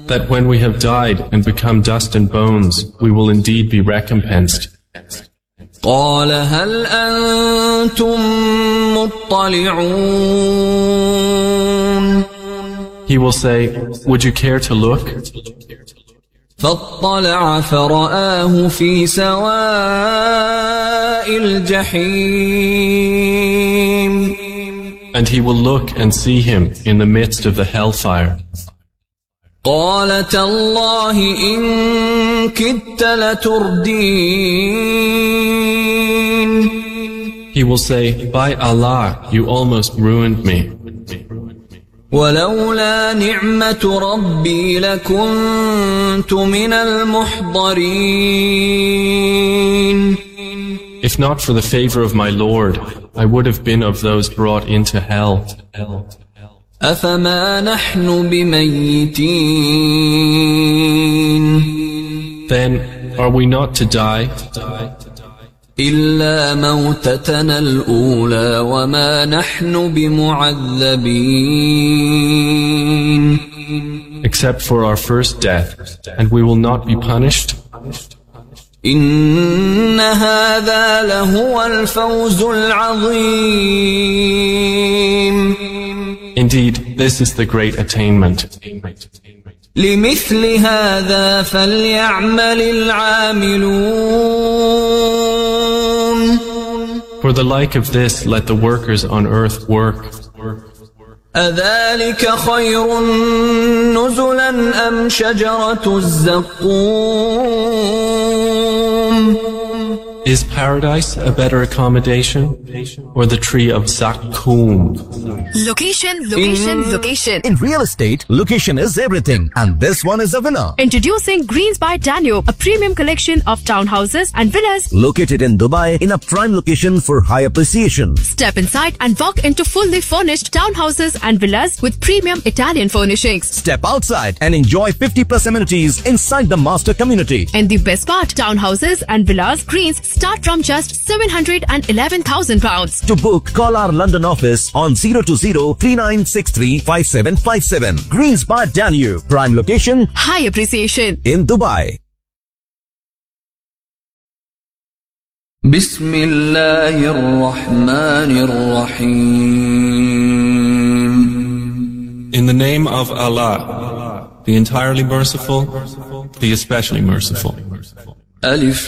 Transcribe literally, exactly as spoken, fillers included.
that when we have died and become dust and bones, we will indeed be recompensed. قال هل أنتم مطلعون He will say, would you care to look? فاطلع فرآه في سواء الجحيم And he will look and see him in the midst of the hellfire. قال تالله إن كدت لتردين He will say, by Allah, you almost ruined me. ولولا نعمة ربي لكنت من المحضرين If not for the favor of my Lord, I would have been of those brought into hell. أفما نحن بميتين Then, are we not to die? إلا موتتنا الأولى وما نحن بمعذبين Except for our first death, and we will not be punished. إن هذا لهو الفوز العظيم Indeed, this is the great attainment. لمثل هذا فليعمل العاملون For the like of this, let the workers on earth work. أذلك خير نزلا أم شجرة الزقوم Is paradise a better accommodation, or the tree of Zakkum? Location, location, location. In real estate, location is everything, and this one is a winner. Introducing Greens by Danube, a premium collection of townhouses and villas Located in Dubai in a prime location for high appreciation. Step inside and walk into fully furnished townhouses and villas with premium Italian furnishings. Step outside and enjoy fifty plus amenities inside the master community. And the best part, townhouses and villas Greens start from just seven hundred eleven thousand pounds. To book, call our London office on zero two zero, three nine six three, five seven five seven. Greens by Danube, prime location, High appreciation. in Dubai. بسم الله الرحمن الرحيم In the name of Allah, the entirely merciful, the especially merciful. ألف